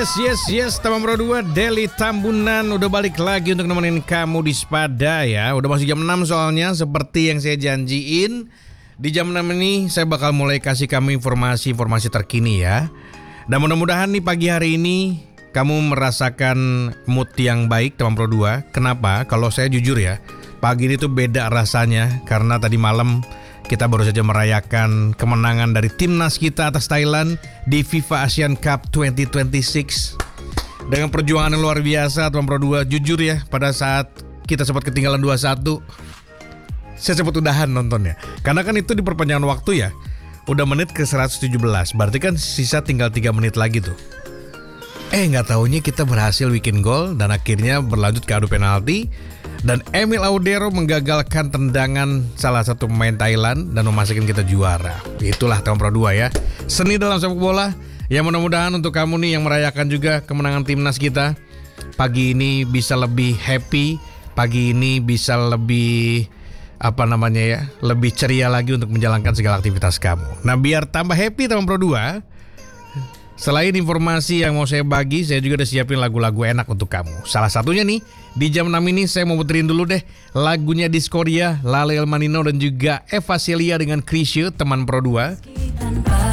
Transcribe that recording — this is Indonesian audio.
Yes, teman Pro 2 Deli Tambunan udah balik lagi untuk nemenin kamu di Spada ya. Udah masuk jam 6 soalnya, seperti yang saya janjiin. Di jam 6 ini saya bakal mulai kasih kamu informasi terkini ya. Dan mudah-mudahan nih pagi hari ini kamu merasakan mood yang baik teman Pro 2. Kenapa? Kalau saya jujur ya, pagi ini tuh beda rasanya karena tadi malam kita baru saja merayakan kemenangan dari timnas kita atas Thailand di FIFA Asian Cup 2026 dengan perjuangan yang luar biasa teman Pro 2. Jujur ya, pada saat kita sempat ketinggalan 2-1, saya sempat udahan nontonnya. Karena kan itu di perpanjangan waktu ya, udah menit ke 117, berarti kan sisa tinggal 3 menit lagi tuh. Nggak taunya kita berhasil bikin gol dan akhirnya berlanjut ke adu penalti. Dan Emil Audero menggagalkan tendangan salah satu pemain Thailand dan memastikan kita juara. Itulah tahun Pro 2 ya. Seni dalam sepak bola. Ya mudah-mudahan untuk kamu nih yang merayakan juga kemenangan timnas kita, pagi ini bisa lebih happy, pagi ini bisa lebih lebih ceria lagi untuk menjalankan segala aktivitas kamu. Nah, biar tambah happy teman Pro 2, selain informasi yang mau saya bagi, saya juga udah siapin lagu-lagu enak untuk kamu. Salah satunya nih, di jam 6 ini saya mau puterin dulu deh lagunya Diskoria, Lale El Manino dan juga Eva Celia dengan Krisye, teman Pro 2.